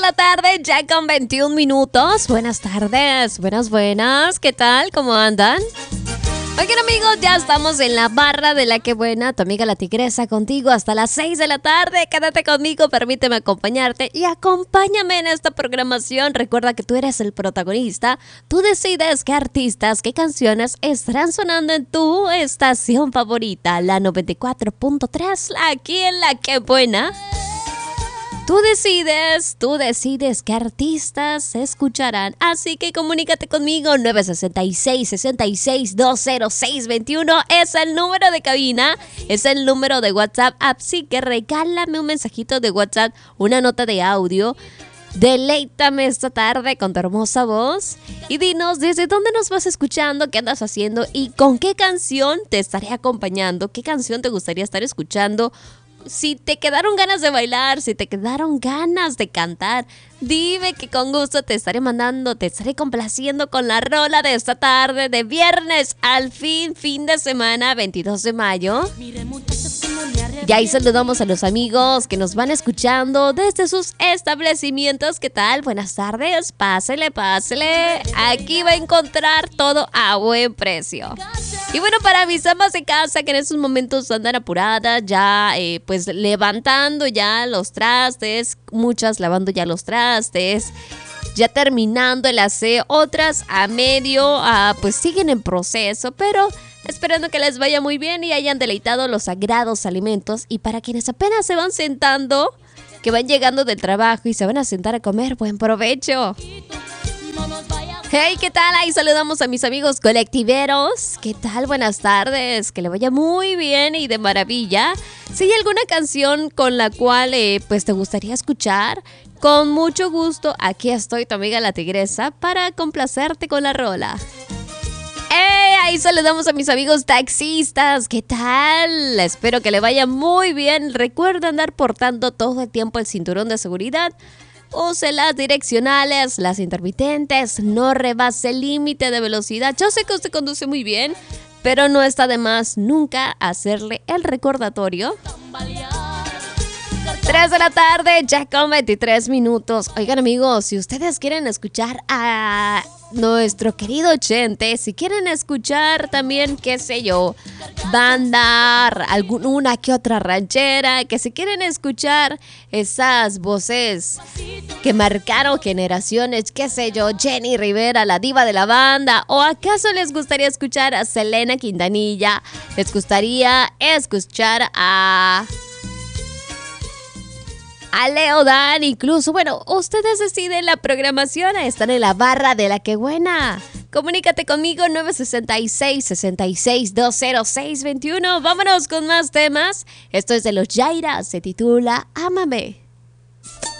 la tarde, ya con 21 minutos. Buenas tardes, buenas. ¿Qué tal? ¿Cómo andan? Oigan, amigos, ya estamos en la barra de La Que Buena, tu amiga la Tigresa, contigo hasta las 6 de la tarde. Quédate conmigo, permíteme acompañarte y acompáñame en esta programación. Recuerda que tú eres el protagonista. Tú decides qué artistas, qué canciones estarán sonando en tu estación favorita, la 94.3, aquí en La Que Buena. Tú decides qué artistas se escucharán. Así que comunícate conmigo, 966-66-20621. Es el número de cabina, es el número de WhatsApp. Así que regálame un mensajito de WhatsApp, una nota de audio. Deleítame esta tarde con tu hermosa voz y dinos desde dónde nos vas escuchando, qué andas haciendo y con qué canción te estaré acompañando, qué canción te gustaría estar escuchando. Si te quedaron ganas de bailar, si te quedaron ganas de cantar, dime que con gusto te estaré mandando, te estaré complaciendo con la rola de esta tarde de viernes, al fin de semana, 22 de mayo. Y ahí saludamos a los amigos que nos van escuchando desde sus establecimientos. ¿Qué tal? Buenas tardes, pásele. Aquí va a encontrar todo a buen precio. Y bueno, para mis amas de casa que en estos momentos andan apuradas, ya pues levantando ya los trastes, muchas lavando ya los trastes, ya terminando el aseo, otras a medio, pues siguen en proceso, pero esperando que les vaya muy bien y hayan deleitado los sagrados alimentos. Y para quienes apenas se van sentando, que van llegando del trabajo y se van a sentar a comer, buen provecho. Hey, ¿qué tal? Ahí saludamos a mis amigos colectiveros. ¿Qué tal? Buenas tardes. Que le vaya muy bien y de maravilla. Si hay alguna canción con la cual pues te gustaría escuchar, con mucho gusto, aquí estoy, tu amiga la Tigresa, para complacerte con la rola. ¡Hey! Ahí saludamos a mis amigos taxistas. ¿Qué tal? Espero que le vaya muy bien. Recuerda andar portando todo el tiempo el cinturón de seguridad. Use las direccionales, las intermitentes, no rebase el límite de velocidad. Yo sé que usted conduce muy bien, pero no está de más nunca hacerle el recordatorio. 3 de la tarde, ya con 23 minutos. Oigan, amigos, si ustedes quieren escuchar a nuestro querido Chente, si quieren escuchar también, qué sé yo, banda, una que otra ranchera, que si quieren escuchar esas voces que marcaron generaciones, qué sé yo, Jenny Rivera, la diva de la banda, o acaso les gustaría escuchar a Selena Quintanilla, les gustaría escuchar a Leo Dan, incluso, bueno, ustedes deciden la programación, están en la barra de La Que Buena. Comunícate conmigo, 966-66-20621. Vámonos con más temas. Esto es de los Yaira, se titula Ámame.